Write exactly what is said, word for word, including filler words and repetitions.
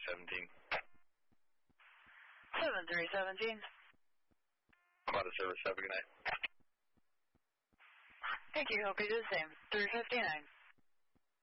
seventeen. seven three seventeen. I'm out of service. Have a good night. Thank you. Hope you do the same. three fifty-nine.